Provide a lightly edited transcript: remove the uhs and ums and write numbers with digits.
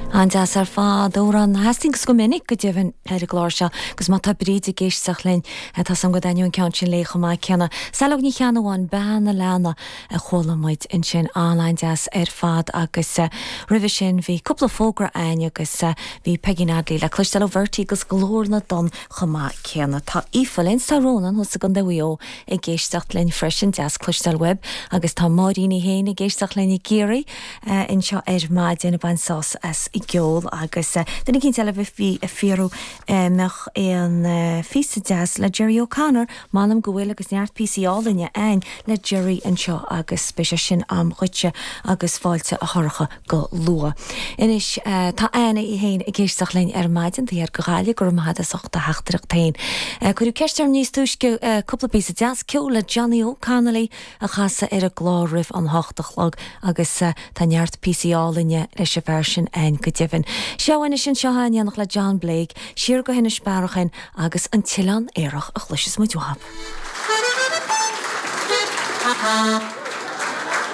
An deas ar fád ó an Hastings go minic go dtíobhann ar a gláir seo, gus má tá bríd a géisteach lein tá sam go dainún ceann sin lécho má ceanna. Salag ní cheanháin beanna leanna a cholamuid in sin online deas ar fád agus rih sin bhí cúpla fógra aine agus bhí peginadlí le clustal ó bhirtí agus glórna don chomá ceanna. Tá ífalinn sa rónan hos a gan dahío i géisteach lein freisin deas clustal web agus tá máíní héin i géisteach lein i géirí in seo ar maidin a bain sás as i geol agus duna cinn tele bhí a fiú meach an fisa deas le Jerry O'Connor manam gohfuil agus neart PCálinne ein le Jerry an seo agus spéise sin am chuite agus fáilte a thorcha go lua. Inis tá aine i héin i géisteach lein ar maidin tí ar goáile gur mahad a sochta heachtarach tain. Cuiú ceistar níos túisce cúpla písa deas ceol le Johnny O'Connelly a chasa ar a glárih an hochtachlog agus tá neart PCálinne leis a versin ein go dibhann. Seohaine sin seohainach le John Blake, siar go hinna spárachan agus an tilan éireach a chluisis mu dúhab.